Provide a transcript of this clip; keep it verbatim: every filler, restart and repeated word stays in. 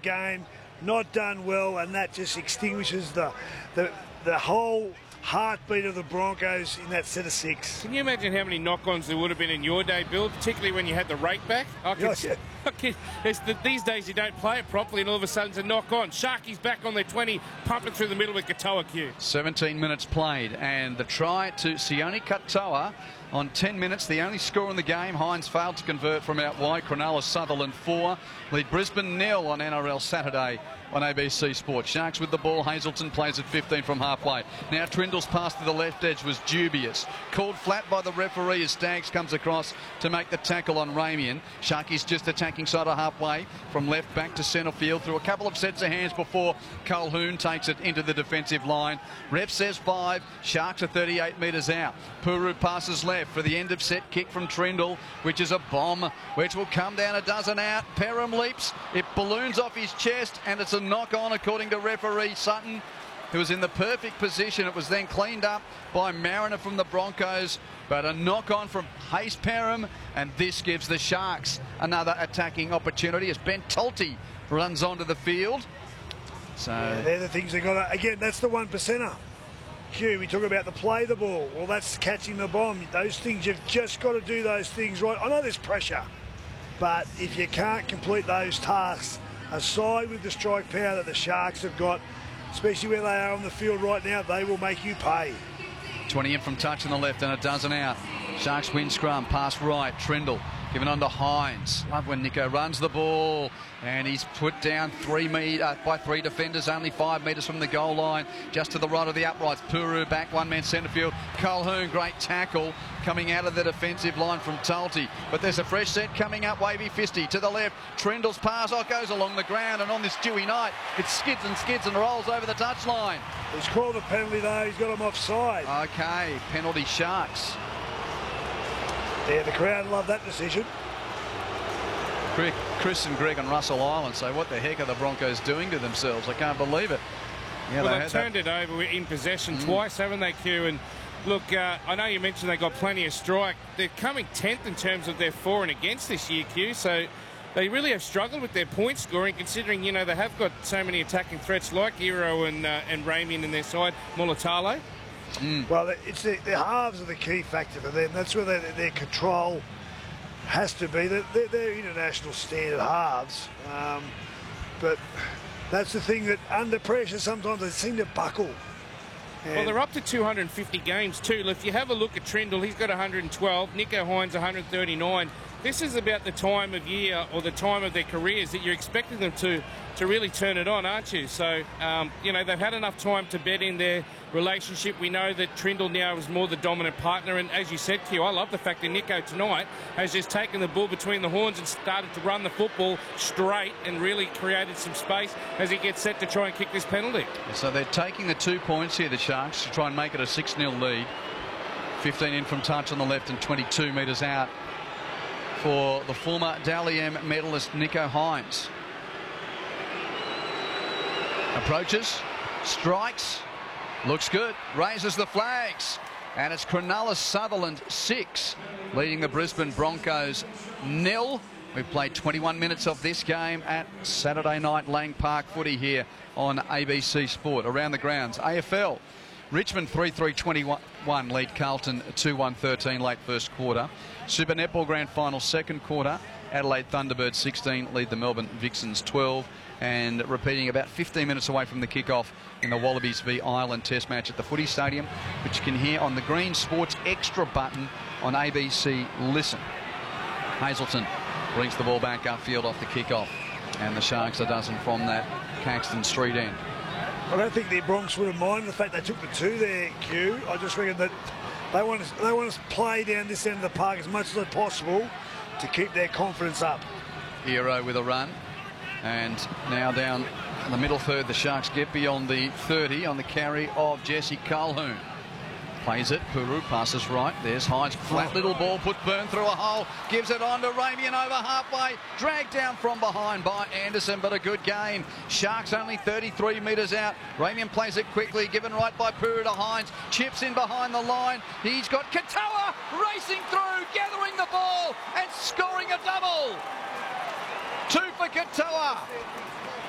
game, not done well, and that just extinguishes the the, the whole heartbeat of the Broncos in that set of six. Can you imagine how many knock-ons there would have been in your day, Bill, particularly when you had the rake back? I can, Yes, yeah. I can, it's the, these days you don't play it properly and all of a sudden it's a knock-on. Sharkies back on their twenty, pumping through the middle with Katoa Q. seventeen minutes played, and the try to Sione Katoa on ten minutes, the only score in the game. Hines failed to convert from out wide. Cronulla Sutherland four. Lead Brisbane nil on N R L Saturday on A B C Sport. Sharks with the ball. Hazelton plays at fifteen from halfway. Now Trindle's pass to the left edge was dubious. Called flat by the referee as Staggs comes across to make the tackle on Ramian. Sharkies just attacking side of halfway from left back to centre field through a couple of sets of hands before Colquhoun takes it into the defensive line. Ref says five. Sharks are thirty-eight metres out. Puru passes left for the end of set kick from Trindle, which is a bomb which will come down a dozen out. Perham leaps. It balloons off his chest and it's a knock on according to referee Sutton, who was in the perfect position. It was then cleaned up by Mariner from the Broncos, but a knock on from Hayes Perham, and this gives the Sharks another attacking opportunity as Ben Tolte runs onto the field. So yeah, they're the things they got to, again, that's the one percenter. Q, we talk about the play the ball. Well, that's catching the bomb. Those things, you've just got to do those things right. I know there's pressure, but if you can't complete those tasks, aside with the strike power that the Sharks have got, especially where they are on the field right now, they will make you pay. twenty in from touch on the left and a dozen out. Sharks win scrum, pass right, Trindle given on to Hines. Love when Nico runs the ball, and he's put down three metre uh, by three defenders, only five metres from the goal line, just to the right of the uprights. Puru back, one man centre field. Colquhoun, great tackle coming out of the defensive line from Tolte. But there's a fresh set coming up, Wavy Fisty to the left. Trindle's pass, oh, goes along the ground, and on this dewy night, it skids and skids and rolls over the touchline. He's called a penalty though, he's got him offside. Okay, penalty Sharks. Yeah, the crowd love that decision. Chris and Greg and Russell Island say, what the heck are the Broncos doing to themselves? I can't believe it. Yeah, well, they they've turned that. it over in possession mm. twice, haven't they, Q? And look, uh, I know you mentioned they got plenty of strike. They're coming tenth in terms of their for and against this year, Q. So they really have struggled with their point scoring, considering, you know, they have got so many attacking threats like Iro and, uh, and Ramian in their side, Mulatalo. Mm. Well, it's the, the halves are the key factor for them. That's where they, their control has to be. They're, they're international standard halves, um, but that's the thing, that under pressure sometimes they seem to buckle. And well, they're up to two hundred fifty games too. If you have a look at Trindle, he's got one hundred twelve. Nico Hines one hundred thirty-nine. This is about the time of year or the time of their careers that you're expecting them to to really turn it on, aren't you? So, um, you know, they've had enough time to bed in their relationship. We know that Trindle now is more the dominant partner, and as you said, Q, I love the fact that Nico tonight has just taken the bull between the horns and started to run the football straight and really created some space as he gets set to try and kick this penalty. So they're taking the two points here, the Sharks, to try and make it a six nil lead. fifteen in from touch on the left and twenty-two metres out for the former Dally M medalist Nico Hines. Approaches, strikes, looks good, raises the flags, and it's Cronulla Sutherland six, leading the Brisbane Broncos nil. We've played twenty-one minutes of this game at Saturday night Lang Park footy here on A B C Sport. Around the grounds, A F L. Richmond three three twenty-one lead Carlton two one thirteen late first quarter. Super Netball Grand Final second quarter. Adelaide Thunderbirds sixteen lead the Melbourne Vixens twelve. And repeating about fifteen minutes away from the kickoff in the Wallabies v Ireland Test match at the Footy Stadium, which you can hear on the Green Sports Extra button on A B C Listen. Hazelton brings the ball back upfield off the kickoff, and the Sharks a dozen from that Caxton Street end. I don't think the Bronx would have minded the fact they took the two there, Q. I just reckon that they want to, they want to play down this end of the park as much as possible to keep their confidence up. Hero with a run, and now down in the middle third, the Sharks get beyond the thirty on the carry of Jesse Colquhoun. Plays it, Puru passes right. There's Hines, flat little ball, put Byrne through a hole, gives it on to Ramian over halfway, dragged down from behind by Anderson, but a good game. Sharks only thirty-three metres out. Ramian plays it quickly, given right by Puru to Hines, chips in behind the line. He's got Katoa racing through, gathering the ball and scoring a double. Two for Katoa.